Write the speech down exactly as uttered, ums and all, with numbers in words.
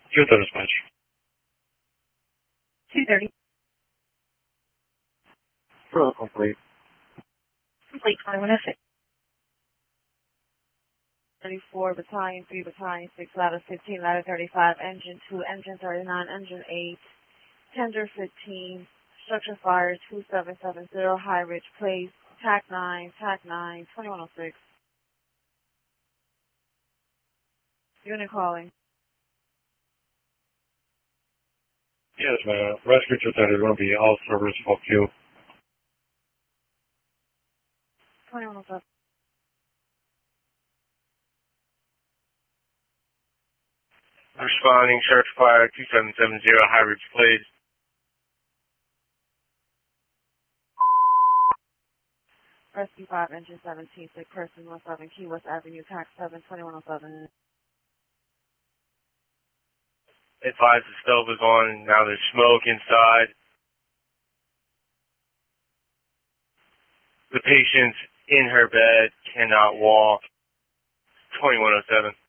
Two thirty dispatch. two thirty. Full complete. Complete twenty-one oh six. thirty-four, battalion three, battalion six, ladder fifteen, ladder thirty-five, engine two, engine thirty-nine, engine eight, tender fifteen, structure fire two seven seven zero, High Ridge Place, tac nine, tac nine, twenty-one oh six. Unit calling. Yes, ma'am. Rescue two thirty is going to be all service for Q. twenty-one oh seven. Responding, search fire two seven seven zero, High Ridge Place. Rescue five, engine seventeen, sick person one seven, Key West Avenue, tac seven, twenty-one oh seven. Advise the stove is on, now there's smoke inside. The patient's in her bed, cannot walk. twenty-one oh seven.